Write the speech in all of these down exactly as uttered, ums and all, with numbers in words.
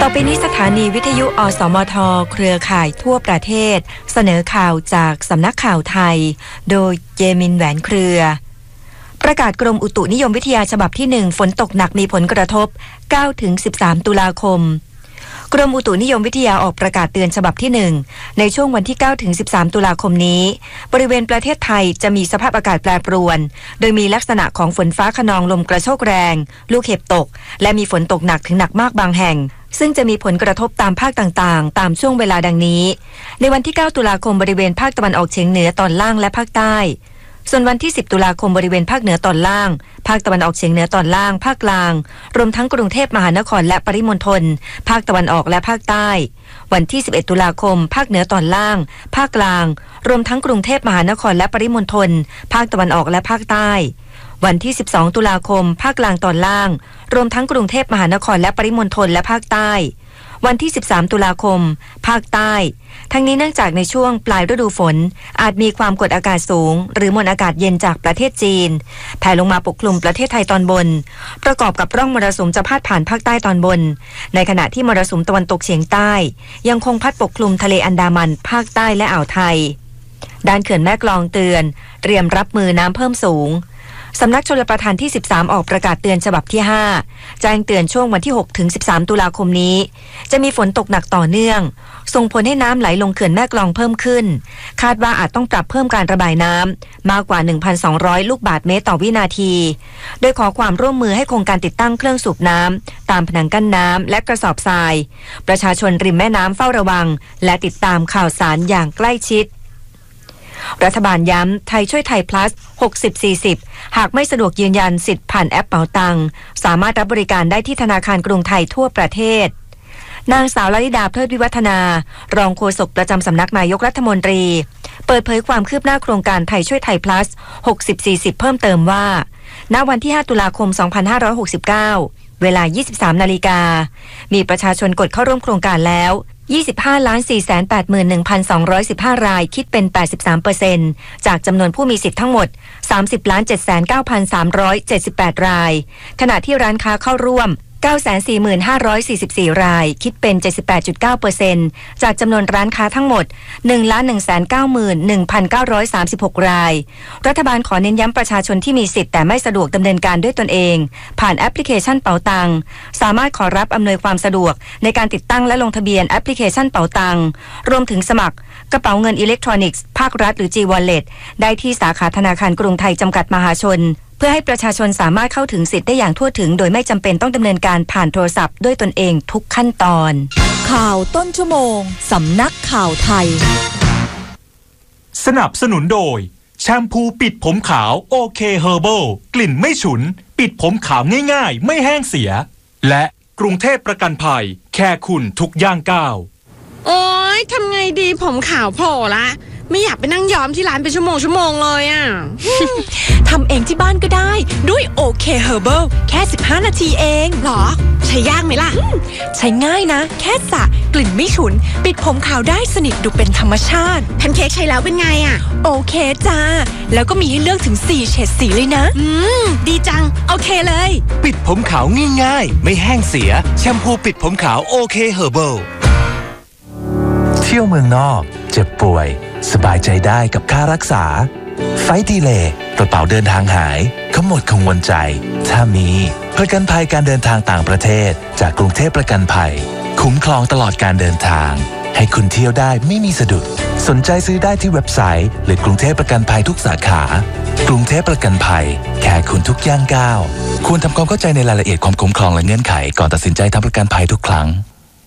ต่อไปนี้สถานีวิทยุอสมทเครือข่ายทั่วประเทศเสนอข่าวจากสำนักข่าวไทยโดยเจมินแหวนเครือประกาศกรมอุตุนิยมวิทยาฉบับที่หนึ่งฝนตกหนักมีผลกระทบ เก้าถึงสิบสาม ตุลาคมกรมอุตุนิยมวิทยาออกประกาศเตือนฉบับที่หนึ่งในช่วงวันที่เก้าถึงสิบสาม ตุลาคมนี้บริเวณประเทศไทยจะมีสภาพอากาศแปรปรวนโดยมีลักษณะของฝนฟ้าคะนองลมกระโชกแรงลูกเห็บตกและมีฝนตกหนักถึงหนักมากบางแห่งซึ่งจะมีผลกระทบตามภาคต่างๆตามช่วงเวลาดังนี้ในวันที่เก้าตุลาคมบริเวณภาคตะวันออกเฉียงเหนือตอนล่างและภาคใต้ส่วนวันที่สิบตุลาคมบริเวณภาคเหนือตอนล่างภาคตะวันออกเฉียงเหนือตอนล่างภาคกลางรวมทั้งกรุงเทพมหานครและปริมณฑลภาคตะวันออกและภาคใต้วันที่สิบเอ็ดตุลาคมภาคเหนือตอนล่างภาคกลางรวมทั้งกรุงเทพมหานครและปริมณฑลภาคตะวันออกและภาคใต้วันที่สิบสองตุลาคมภาคกลางตอนล่างรวมทั้งกรุงเทพมหานครและปริมณฑลและภาคใต้วันที่สิบสามตุลาคมภาคใต้ทั้งนี้เนื่องจากในช่วงปลายฤดูฝนอาจมีความกดอากาศสูงหรือมวลอากาศเย็นจากประเทศจีนแผ่ลงมาปกคลุมประเทศไทยตอนบนประกอบกับร่องมรสุมจะพาดผ่านภาคใต้ตอนบนในขณะที่มรสุมตะวันตกเฉียงใต้ยังคงพัดปกคลุมทะเลอันดามันภาคใต้และอ่าวไทยด้านเขื่อนแม่กลองเตือนเตรียมรับมือน้ำเพิ่มสูงสำนักชลประทานที่สิบสามออกประกาศเตือนฉบับที่ห้าแจ้งเตือนช่วงวันที่หกถึงสิบสามตุลาคมนี้จะมีฝนตกหนักต่อเนื่องส่งผลให้น้ำไหลลงเขื่อนแม่กลองเพิ่มขึ้นคาดว่าอาจต้องปรับเพิ่มการระบายน้ำมากกว่า หนึ่งพันสองร้อย ลูกบาศก์เมตรต่อวินาทีโดยขอความร่วมมือให้คงการติดตั้งเครื่องสูบน้ำตามผนังกั้นน้ำและกระสอบทรายประชาชนริมแม่น้ำเฝ้าระวังและติดตามข่าวสารอย่างใกล้ชิดรัฐบาลย้ำไทยช่วยไทย plus หกสิบ สี่สิบ หากไม่สะดวกยืนยันสิทธิ์ผ่านแอปเป๋าตังสามารถรับบริการได้ที่ธนาคารกรุงไทยทั่วประเทศนางสาวลลิดาเพลิดวิวัฒนารองโฆษกประจำสำนักนายกรัฐมนตรีเปิดเผยความคืบหน้าโครงการไทยช่วยไทย plus หกสิบ สี่สิบ เพิ่มเติมว่าณวันที่ห้าตุลาคมสองพันห้าร้อยหกสิบเก้าเวลา ยี่สิบสามนาฬิกามีประชาชนกดเข้าร่วมโครงการแล้วยี่สิบห้าล้านสี่แสนแปดหมื่นหนึ่งพันสองร้อยสิบห้า รายคิดเป็น แปดสิบสามเปอร์เซ็นต์ จากจำนวนผู้มีสิทธิ์ทั้งหมด สามสิบล้านเจ็ดแสนเก้าพันสามร้อยเจ็ดสิบแปด รายขณะที่ร้านค้าเข้าร่วม เก้าแสนสี่หมื่นห้าร้อยสี่สิบสี่ รายคิดเป็น เจ็ดสิบแปดจุดเก้าเปอร์เซ็นต์ จากจำนวนร้านค้าทั้งหมด หนึ่งล้านหนึ่งแสนเก้าหมื่นหนึ่งพันเก้าร้อยสามสิบหก รายรัฐบาลขอเน้นย้ำประชาชนที่มีสิทธิ์แต่ไม่สะดวกดำเนินการด้วยตนเองผ่านแอปพลิเคชันเป๋าตังสามารถขอรับอำนวยความสะดวกในการติดตั้งและลงทะเบียนแอปพลิเคชันเป๋าตังรวมถึงสมัครกระเป๋าเงินอิเล็กทรอนิกส์ภาครัฐหรือ G Wallet ได้ที่สาขาธนาคารกรุงไทยจำกัดมหาชนเพื่อให้ประชาชนสามารถเข้าถึงสิทธิ์ได้อย่างทั่วถึงโดยไม่จำเป็นต้องดำเนินการผ่านโทรศัพท์ด้วยตนเองทุกขั้นตอนข่าวต้นชั่วโมงสำนักข่าวไทยสนับสนุนโดยแชมพูปิดผมขาวโอเคเฮอร์เบิลกลิ่นไม่ฉุนปิดผมขาวง่ายๆไม่แห้งเสียและกรุงเทพประกันภัยแค่คุณทุกย่างก้าวโอ๊ยทำไงดีผมขาวโผล่ละไม่อยากไปนั่งย้อมที่ร้านเป็นชั่วโมงชั่วโมงเลยอ่ะทำเองที่บ้านก็ได้ด้วยโอเคเฮอร์เบิลแค่สิบห้านาทีเองหรอใช้ยากไหมล่ะใช้ง่ายนะแค่สระกลิ่นไม่ฉุนปิดผมขาวได้สนิทดูเป็นธรรมชาติแพนเค้กใช้แล้วเป็นไงอ่ะโอเคจ้าแล้วก็มีให้เลือกถึงสี่เฉดสีเลยนะอืมดีจังโอเคเลยปิดผมขาวง่ายๆไม่แห้งเสียแชมพูปิดผมขาวโอเคเฮอร์เบิลเที่ยวเมืองนอกเจ็บป่วยสบายใจได้กับค่ารักษาไฟล์ดีเลย์กระเป๋าเดินทางหายขมวดกังวลใจถ้ามีประกันภัยการเดินทางต่างประเทศจากกรุงเทพประกันภัยคุ้มครองตลอดการเดินทางให้คุณเที่ยวได้ไม่มีสะดุดสนใจซื้อได้ที่เว็บไซต์หรือกรุงเทพประกันภัยทุกสาขากรุงเทพประกันภัยแค่คุณทุกย่างก้าวควรทำความเข้าใจในรายละเอียดความคุ้มครองและเงื่อนไขก่อนตัดสินใจทำประกันภัยทุกครั้ง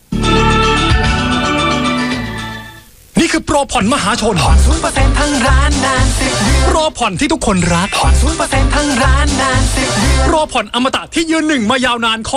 นี่คือโปรผ่อนมหาชนผ่อน ศูนย์เปอร์เซ็นต์ ทั้งร้านนานสิบเดือนโปรผ่อนที่ทุกคนรักผ่อน ศูนย์เปอร์เซ็นต์ ทั้งร้านนานสิบเดือนโปรผ่อนอมตะที่ยืนหนึ่งมายาวนาน